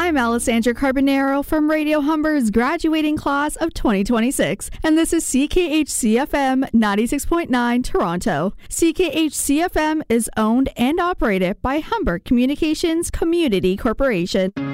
I'm Alessandra Carbonaro from Radio Humber's graduating class of 2026, and this is CKHC-FM 96.9 Toronto. CKHC-FM is owned and operated by Humber Communications Community Corporation.